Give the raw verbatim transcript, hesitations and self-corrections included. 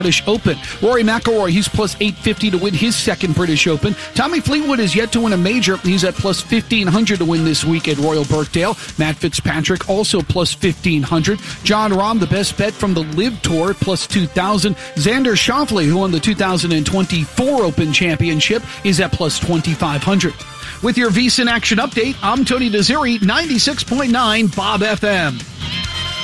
British Open. Rory McIlroy, he's plus eight fifty to win his second British Open. Tommy Fleetwood is yet to win a major. He's at plus fifteen hundred to win this week at Royal Birkdale. Matt Fitzpatrick also plus fifteen hundred. John Rahm, the best bet from the Live Tour, plus two thousand. Xander Schauffele, who won the two thousand twenty-four Open Championship, is at plus twenty-five hundred. With your VSiN Action Update, I'm Tony Desiri, ninety-six point nine Bob F M.